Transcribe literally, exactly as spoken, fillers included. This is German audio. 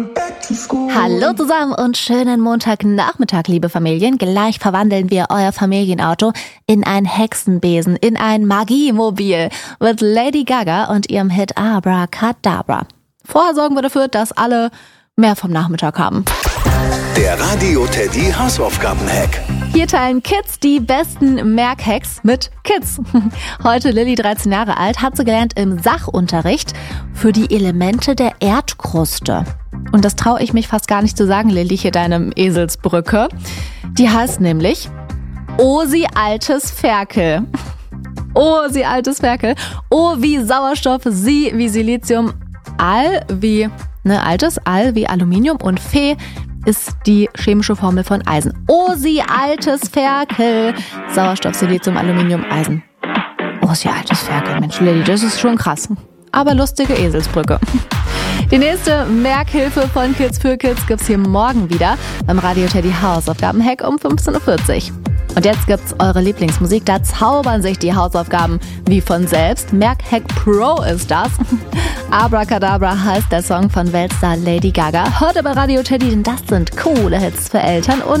Hallo zusammen und schönen Montagnachmittag, liebe Familien. Gleich verwandeln wir euer Familienauto in ein Hexenbesen, in ein Magiemobil mit Lady Gaga und ihrem Hit Abracadabra. Vorher sorgen wir dafür, dass alle mehr vom Nachmittag haben. Der Radio Teddy Hausaufgaben-Hack. Hier teilen Kids die besten Merkhacks mit Kids. Heute Lilly, dreizehn Jahre alt, hat sie gelernt im Sachunterricht für die Elemente der Erdkruste. Und das traue ich mich fast gar nicht zu sagen, Lilly, hier deinem Eselsbrücke. Die heißt nämlich Oh, sie altes Ferkel. Oh, sie altes Ferkel. O wie Sauerstoff, Sie wie Silizium, Al wie, ne, altes, Al wie Aluminium und Fe ist die chemische Formel von Eisen. Oh, sie altes Ferkel. Sauerstoff, Silizium, Aluminium, Eisen. Oh, sie altes Ferkel. Mensch, Lilly, das ist schon krass. Aber lustige Eselsbrücke. Die nächste Merkhilfe von Kids für Kids gibt's hier morgen wieder beim Radio Teddy Hausaufgaben-Hack um fünfzehn Uhr vierzig. Und jetzt gibt's eure Lieblingsmusik, da zaubern sich die Hausaufgaben wie von selbst. Merkhack Pro ist das. Abracadabra heißt der Song von Weltstar Lady Gaga. Hört aber Radio Teddy, denn das sind coole Hits für Eltern und